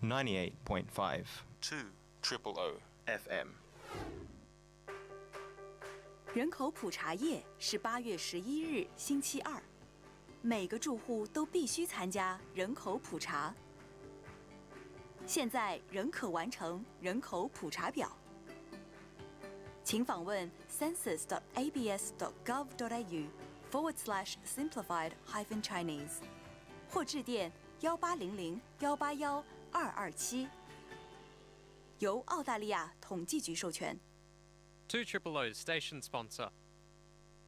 98.5 2 FM。 人口普查夜是8月11日星期二，每个住户都必须参加人口普查。现在仍可完成人口普查表，请访问 census.abs.gov.au/simplified-chinese 或致电1800-181-227，由澳大利亚统计局授权。 2 Station sponsor.